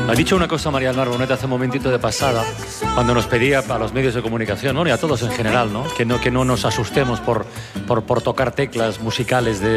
Ha dicho una cosa María del Mar Bonet hace un momentito de pasada, cuando nos pedía a los medios de comunicación, bueno, y a todos en general, ¿no? Que no nos asustemos por tocar teclas musicales de